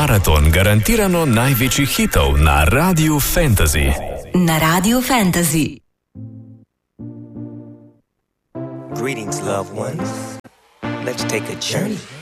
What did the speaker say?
Maraton garantirano največjih hitov na Radiu Fantasy. Na Radiu Fantasy. Greetings, loved ones. Let's take a journey